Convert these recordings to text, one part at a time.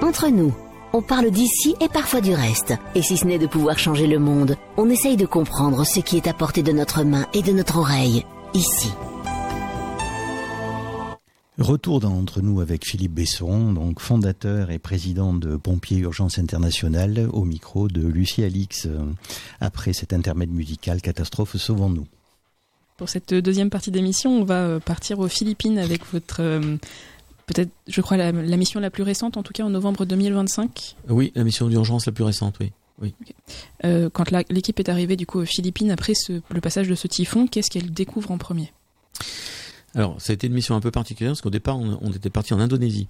Entre nous, on parle d'ici et parfois du reste. Et si ce n'est de pouvoir changer le monde, on essaye de comprendre ce qui est à portée de notre main et de notre oreille, ici. Retour d'entre nous avec Philippe Besson, donc fondateur et président de Pompiers Urgence Internationale, au micro de Lucie Alix. Après cet intermède musical, Catastrophe, sauvons-nous. Pour cette deuxième partie d'émission, on va partir aux Philippines avec votre, peut-être, je crois, la mission la plus récente, en tout cas en novembre 2025. Oui, la mission d'urgence la plus récente, oui. Okay. Quand l'équipe est arrivée du coup aux Philippines, après le passage de ce typhon, qu'est-ce qu'elle découvre en premier ? Alors, ça a été une mission un peu particulière, parce qu'au départ, on était parti en Indonésie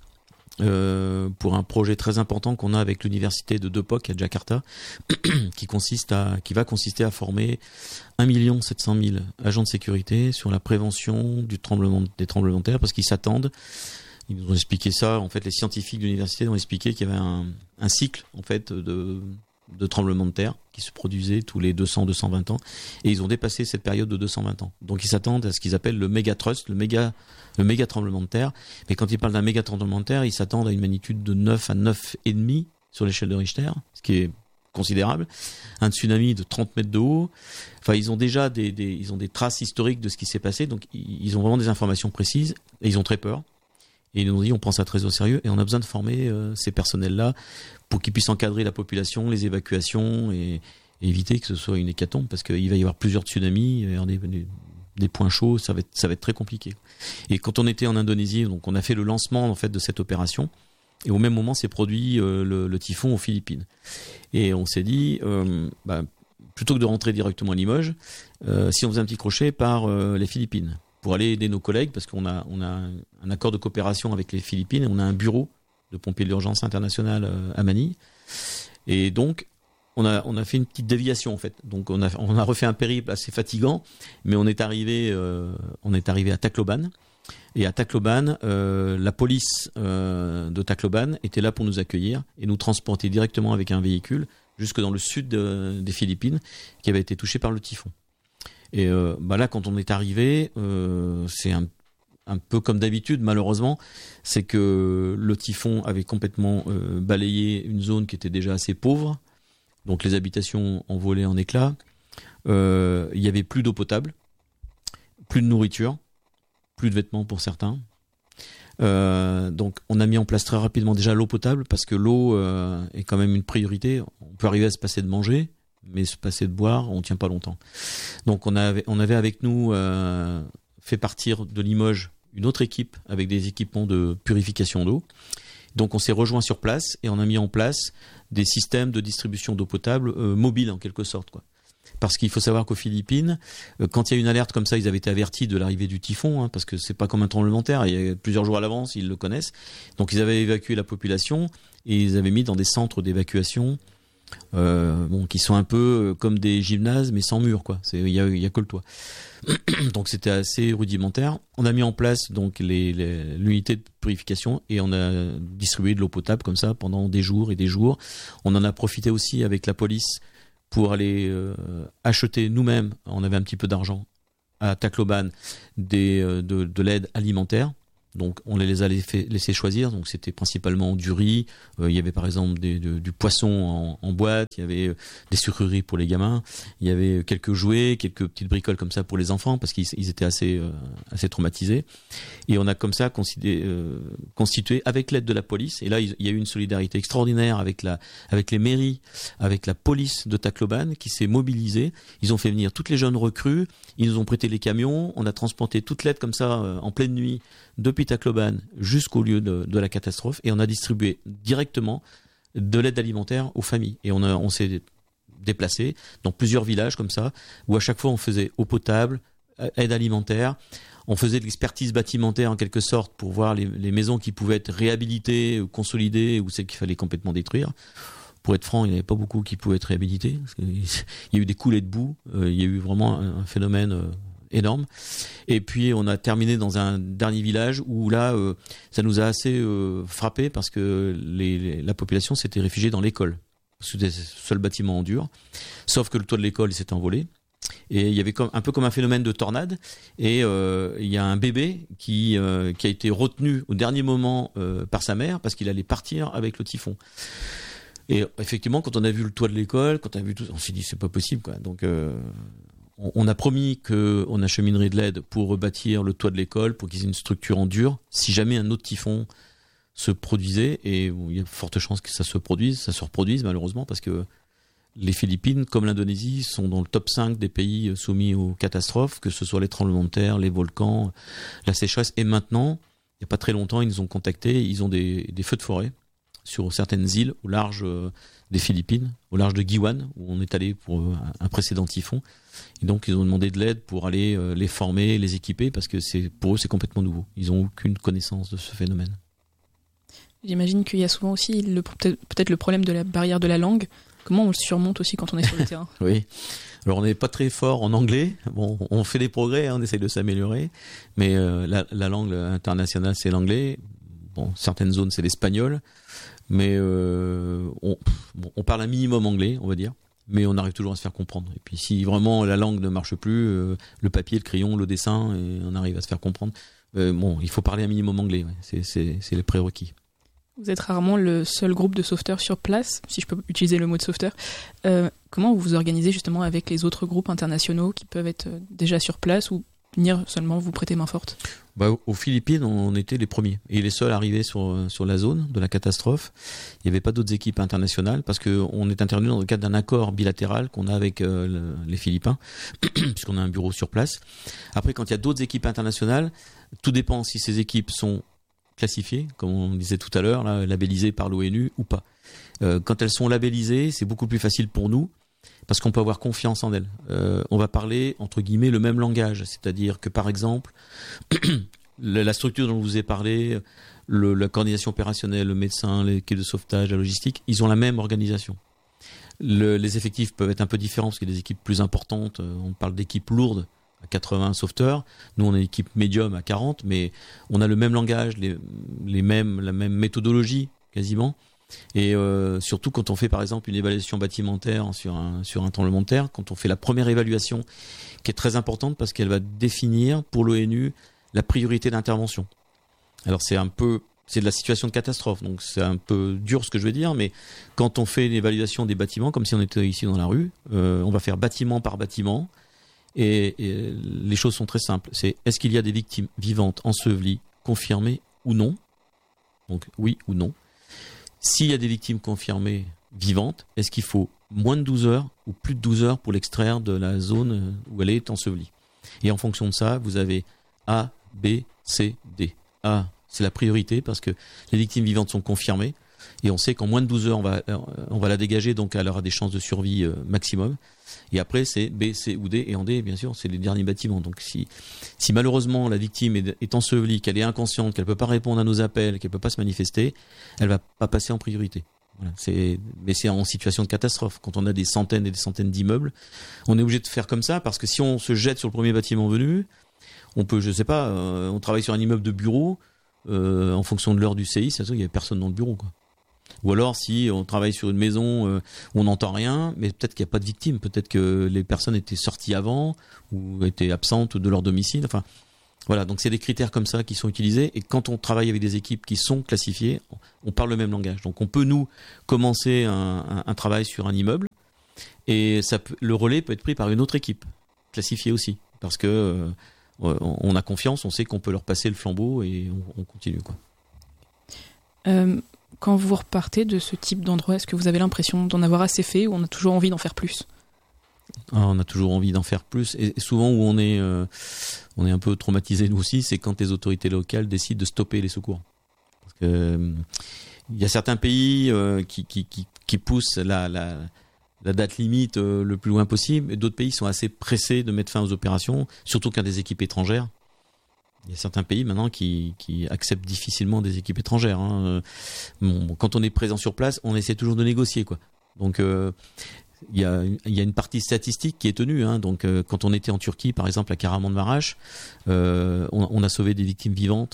pour un projet très important qu'on a avec l'université de Depok à Jakarta, qui va consister à former 1 700 000 agents de sécurité sur la prévention des tremblements de terre, parce qu'ils s'attendent. Ils nous ont expliqué ça. En fait, les scientifiques de l'université ont expliqué qu'il y avait un cycle en fait de tremblements de terre qui se produisait tous les 200-220 ans, et ils ont dépassé cette période de 220 ans. Donc ils s'attendent à ce qu'ils appellent le méga trust, le méga tremblement de terre. Mais quand ils parlent d'un méga tremblement de terre, ils s'attendent à une magnitude de 9 à 9,5 sur l'échelle de Richter, ce qui est considérable. Un tsunami de 30 mètres de haut. Enfin, ils ont déjà ils ont des traces historiques de ce qui s'est passé, donc ils ont vraiment des informations précises, et ils ont très peur. Et ils nous ont dit, on prend ça très au sérieux et on a besoin de former ces personnels-là pour qu'ils puissent encadrer la population, les évacuations et éviter que ce soit une hécatombe, parce qu'il va y avoir plusieurs tsunamis, il va y avoir des points chauds, ça va être très compliqué. Et quand on était en Indonésie, donc on a fait le lancement en fait de cette opération, et au même moment s'est produit le typhon aux Philippines. Et on s'est dit, plutôt que de rentrer directement à Limoges, si on faisait un petit crochet par les Philippines, pour aller aider nos collègues, parce qu'on a un accord de coopération avec les Philippines, et on a un bureau de pompiers d'urgence internationale à Manille. Et donc, on a fait une petite déviation, en fait. Donc, on a refait un périple assez fatigant, mais on est arrivé à Tacloban. Et à Tacloban, la police de Tacloban était là pour nous accueillir et nous transporter directement avec un véhicule jusque dans le sud des Philippines, qui avait été touché par le typhon. Et là, quand on est arrivé, c'est un peu comme d'habitude, malheureusement, c'est que le typhon avait complètement balayé une zone qui était déjà assez pauvre. Donc les habitations ont volé en éclats. Il y avait plus d'eau potable, plus de nourriture, plus de vêtements pour certains. Donc on a mis en place très rapidement déjà l'eau potable, parce que l'eau est quand même une priorité. On peut arriver à se passer de manger, mais se passer de boire, on tient pas longtemps. Donc on avait avec nous fait partir de Limoges une autre équipe avec des équipements de purification d'eau. Donc on s'est rejoint sur place et on a mis en place des systèmes de distribution d'eau potable mobiles en quelque sorte, quoi. Parce qu'il faut savoir qu'aux Philippines, quand il y a une alerte comme ça, ils avaient été avertis de l'arrivée du typhon, parce que c'est pas comme un tremblement de terre, il y a plusieurs jours à l'avance, ils le connaissent. Donc ils avaient évacué la population et ils avaient mis dans des centres d'évacuation qui sont un peu comme des gymnases mais sans mur, quoi. Il y a que le toit. Donc c'était assez rudimentaire. On a mis en place donc l'unité de purification et on a distribué de l'eau potable comme ça pendant des jours et des jours. On en a profité aussi avec la police pour aller acheter nous-mêmes. On avait un petit peu d'argent à Tacloban de l'aide alimentaire. Donc on les a laissés choisir. Donc c'était principalement du riz. Il y avait par exemple du poisson en boîte. Il y avait des sucreries pour les gamins. Il y avait quelques jouets, quelques petites bricoles comme ça pour les enfants, parce qu'ils étaient assez traumatisés. Et on a comme ça constitué avec l'aide de la police. Et là il y a eu une solidarité extraordinaire avec les mairies, avec la police de Tacloban qui s'est mobilisée. Ils ont fait venir toutes les jeunes recrues. Ils nous ont prêté les camions. On a transporté toute l'aide comme ça en pleine nuit depuis Tacloban jusqu'au lieu de la catastrophe, et on a distribué directement de l'aide alimentaire aux familles. Et on s'est déplacé dans plusieurs villages comme ça, où à chaque fois on faisait eau potable, aide alimentaire, on faisait de l'expertise bâtimentaire en quelque sorte pour voir les maisons qui pouvaient être réhabilitées, consolidées, ou celles qu'il fallait complètement détruire. Pour être franc, il n'y en avait pas beaucoup qui pouvaient être réhabilitées, parce qu'il y a eu des coulées de boue, il y a eu vraiment un phénomène énorme. Et puis on a terminé dans un dernier village où là ça nous a assez frappé, parce que la population s'était réfugiée dans l'école, sous des seuls bâtiments en dur, sauf que le toit de l'école s'est envolé Et il y avait un peu comme un phénomène de tornade. Et il y a un bébé qui a été retenu au dernier moment par sa mère parce qu'il allait partir avec le typhon. Et effectivement, quand on a vu le toit de l'école, quand on a vu tout, on s'est dit c'est pas possible, quoi. Donc on a promis qu'on acheminerait de l'aide pour rebâtir le toit de l'école, pour qu'ils aient une structure en dur, si jamais un autre typhon se produisait. Et il y a de fortes chances que ça se reproduise malheureusement, parce que les Philippines, comme l'Indonésie, sont dans le top 5 des pays soumis aux catastrophes, que ce soit les tremblements de terre, les volcans, la sécheresse. Et maintenant, il n'y a pas très longtemps, ils nous ont contactés, ils ont des feux de forêt sur certaines îles au large des Philippines, au large de Guiwan, où on est allé pour un précédent typhon. Et donc, ils ont demandé de l'aide pour aller les former, les équiper, parce que pour eux, c'est complètement nouveau. Ils n'ont aucune connaissance de ce phénomène. J'imagine qu'il y a souvent aussi peut-être le problème de la barrière de la langue. Comment on le surmonte aussi quand on est sur le terrain ? Oui. Alors, on n'est pas très fort en anglais. Bon, on fait des progrès, on essaye de s'améliorer. Mais la langue internationale, c'est l'anglais. Bon, certaines zones, c'est l'espagnol. Mais on parle un minimum anglais, on va dire, mais on arrive toujours à se faire comprendre. Et puis si vraiment la langue ne marche plus, le papier, le crayon, le dessin, et on arrive à se faire comprendre. Il faut parler un minimum anglais, ouais. C'est les prérequis. Vous êtes rarement le seul groupe de sauveteurs sur place, si je peux utiliser le mot de sauveteur. Comment vous vous organisez justement avec les autres groupes internationaux qui peuvent être déjà sur place ou venir seulement vous prêter main forte ? Aux Philippines, on était les premiers et les seuls arrivés sur la zone de la catastrophe. Il n'y avait pas d'autres équipes internationales parce qu'on est intervenu dans le cadre d'un accord bilatéral qu'on a avec les Philippins, puisqu'on a un bureau sur place. Après, quand il y a d'autres équipes internationales, tout dépend si ces équipes sont classifiées, comme on disait tout à l'heure, là, labellisées par l'ONU ou pas. Quand elles sont labellisées, c'est beaucoup plus facile pour nous, parce qu'on peut avoir confiance en elles. On va parler, entre guillemets, le même langage. C'est-à-dire que, par exemple, la structure dont je vous ai parlé, la coordination opérationnelle, le médecin, l'équipe de sauvetage, la logistique, ils ont la même organisation. Les effectifs peuvent être un peu différents, parce qu'il y a des équipes plus importantes. On parle d'équipes lourdes, à 80 sauveteurs. Nous, on est une équipe médium à 40, mais on a le même langage, la même méthodologie, quasiment. Et surtout quand on fait par exemple une évaluation bâtimentaire sur un tremblement de terre, quand on fait la première évaluation qui est très importante parce qu'elle va définir pour l'ONU la priorité d'intervention. Alors c'est de la situation de catastrophe, donc c'est un peu dur ce que je vais dire, mais quand on fait une évaluation des bâtiments, comme si on était ici dans la rue, on va faire bâtiment par bâtiment et les choses sont très simples. C'est est-ce qu'il y a des victimes vivantes, ensevelies, confirmées ou non ? Donc oui ou non. S'il y a des victimes confirmées vivantes, est-ce qu'il faut moins de 12 heures ou plus de 12 heures pour l'extraire de la zone où elle est ensevelie ? Et en fonction de ça, vous avez A, B, C, D. A, c'est la priorité parce que les victimes vivantes sont confirmées et on sait qu'en moins de 12 heures, on va la dégager, donc elle aura des chances de survie maximum. Et après, c'est B, C ou D. Et en D, bien sûr, c'est les derniers bâtiments. Donc si malheureusement la victime est ensevelie, qu'elle est inconsciente, qu'elle ne peut pas répondre à nos appels, qu'elle ne peut pas se manifester, elle ne va pas passer en priorité. Voilà. Mais c'est en situation de catastrophe. Quand on a des centaines et des centaines d'immeubles, on est obligé de faire comme ça parce que si on se jette sur le premier bâtiment venu, on peut, je sais pas, on travaille sur un immeuble de bureau, en fonction de l'heure du séisme, il n'y avait personne dans le bureau, quoi. Ou alors si on travaille sur une maison où on n'entend rien, mais peut-être qu'il n'y a pas de victime, peut-être que les personnes étaient sorties avant ou étaient absentes de leur domicile. Enfin, voilà, donc c'est des critères comme ça qui sont utilisés. Et quand on travaille avec des équipes qui sont classifiées, on parle le même langage. Donc on peut nous commencer un travail sur un immeuble et le relais peut être pris par une autre équipe classifiée aussi, parce que on a confiance, on sait qu'on peut leur passer le flambeau et on continue, quoi. Quand vous repartez de ce type d'endroit, est-ce que vous avez l'impression d'en avoir assez fait ou on a toujours envie d'en faire plus ? On a toujours envie d'en faire plus. Et souvent où on est un peu traumatisé nous aussi, c'est quand les autorités locales décident de stopper les secours. Parce que il y a certains pays qui poussent la date limite le plus loin possible, et d'autres pays sont assez pressés de mettre fin aux opérations, surtout qu'il y a des équipes étrangères. Il y a certains pays maintenant qui acceptent difficilement des équipes étrangères. Hein. Quand on est présent sur place, on essaie toujours de négocier, quoi. Donc il y a une partie statistique qui est tenue. Hein. Donc quand on était en Turquie, par exemple à Kahramanmaraş, on a sauvé des victimes vivantes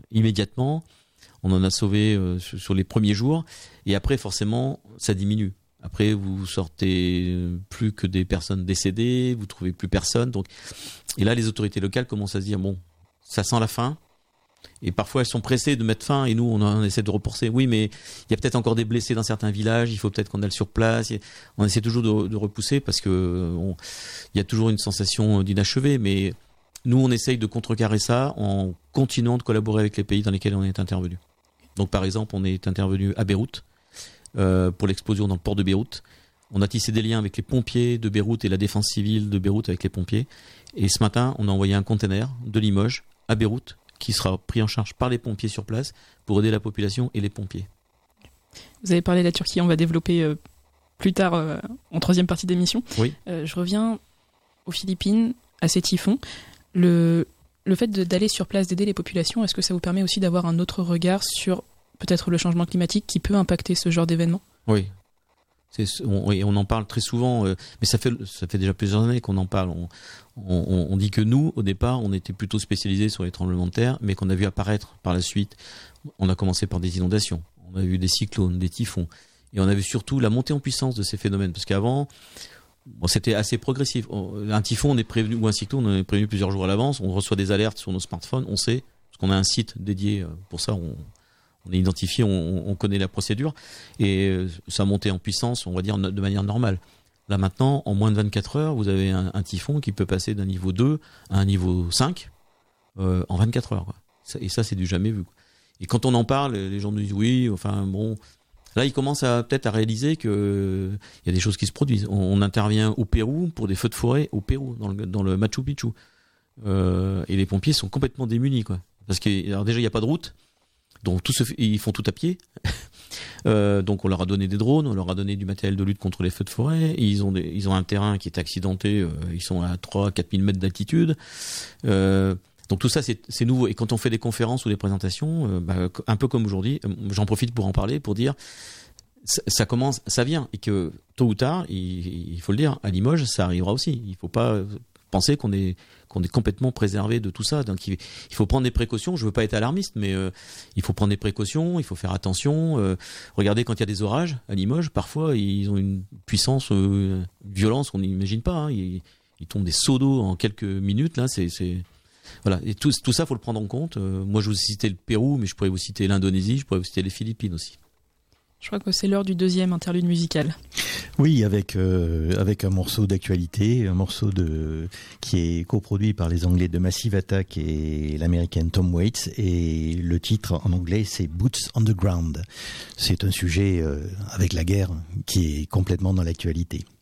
immédiatement. On en a sauvé sur les premiers jours, et après forcément ça diminue. Après, vous sortez plus que des personnes décédées, vous trouvez plus personne. Donc, et là, les autorités locales commencent à se dire bon, ça sent la fin. Et parfois, elles sont pressées de mettre fin. Et nous, on essaie de repousser. Oui, mais il y a peut-être encore des blessés dans certains villages. Il faut peut-être qu'on aille sur place. On essaie toujours de repousser parce que il y a toujours une sensation d'inachevé. Mais nous, on essaye de contrecarrer ça en continuant de collaborer avec les pays dans lesquels on est intervenu. Donc, par exemple, on est intervenu à Beyrouth. Pour l'explosion dans le port de Beyrouth. On a tissé des liens avec les pompiers de Beyrouth et la défense civile de Beyrouth avec les pompiers. Et ce matin, on a envoyé un container de Limoges à Beyrouth qui sera pris en charge par les pompiers sur place pour aider la population et les pompiers. Vous avez parlé de la Turquie, on va développer plus tard en troisième partie d'émission. Oui. Je reviens aux Philippines, à ces typhons. Le fait d'aller sur place, d'aider les populations, est-ce que ça vous permet aussi d'avoir un autre regard sur peut-être le changement climatique qui peut impacter ce genre d'événement? Oui. On en parle très souvent, mais ça fait déjà plusieurs années qu'on en parle. On dit que nous, au départ, on était plutôt spécialisés sur les tremblements de terre, mais qu'on a vu apparaître par la suite. On a commencé par des inondations, on a vu des cyclones, des typhons, et on a vu surtout la montée en puissance de ces phénomènes. Parce qu'avant, c'était assez progressif. Un typhon, on est prévenu, ou un cyclone, on est prévenu plusieurs jours à l'avance. On reçoit des alertes sur nos smartphones, on sait, parce qu'on a un site dédié pour ça. On est identifié, on connaît la procédure et ça montait en puissance, on va dire, de manière normale. Là maintenant, en moins de 24 heures, vous avez un typhon qui peut passer d'un niveau 2 à un niveau 5 en 24 heures. Quoi. Et ça, c'est du jamais vu. Quoi. Et quand on en parle, les gens nous disent oui, enfin bon... Là, ils commencent peut-être à réaliser qu'il y a des choses qui se produisent. On intervient au Pérou pour des feux de forêt au Pérou, dans le Machu Picchu. Et les pompiers sont complètement démunis. Quoi. Parce que alors déjà, il n'y a pas de route. Donc ils font tout à pied. Donc on leur a donné des drones, on leur a donné du matériel de lutte contre les feux de forêt. Ils ont un terrain qui est accidenté, ils sont à 3-4 000 mètres d'altitude. Donc tout ça c'est nouveau. Et quand on fait des conférences ou des présentations, un peu comme aujourd'hui, j'en profite pour en parler, pour dire ça commence, ça vient. Et que tôt ou tard, il faut le dire, à Limoges, ça arrivera aussi. Il ne faut pas penser qu'on est complètement préservé de tout ça. Donc il faut prendre des précautions. Je veux pas être alarmiste, mais il faut prendre des précautions, il faut faire attention. Regardez quand il y a des orages à Limoges, parfois ils ont une puissance, violence qu'on n'imagine pas. Hein. Ils tombent des seaux d'eau en quelques minutes. Là, c'est voilà. Et tout ça, faut le prendre en compte. Moi, je vous citais le Pérou, mais je pourrais vous citer l'Indonésie, je pourrais vous citer les Philippines aussi. Je crois que c'est l'heure du deuxième interlude musical. Oui, avec un morceau d'actualité, un morceau qui est coproduit par les Anglais de Massive Attack et l'Américaine Tom Waits, et le titre en anglais c'est Boots on the Ground. C'est un sujet avec la guerre qui est complètement dans l'actualité.